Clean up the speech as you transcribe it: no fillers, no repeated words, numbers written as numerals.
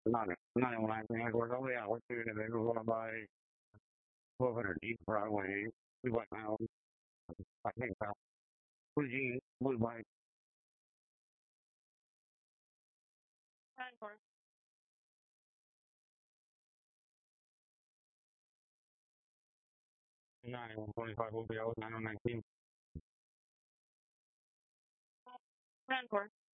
not in line thing. We're only out to and then we're going to buy 1200 East Broadway. We went now. I think about Fuji, we buy 125 will be out 919.